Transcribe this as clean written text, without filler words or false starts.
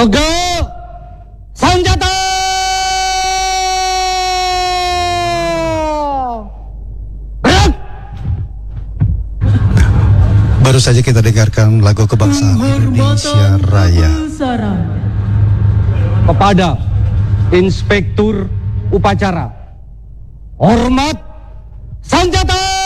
Yoga Sanjata. Gerak. Baru saja kita dengarkan lagu kebangsaan Indonesia Raya. Kepada Inspektur Upacara, hormat Sanjata.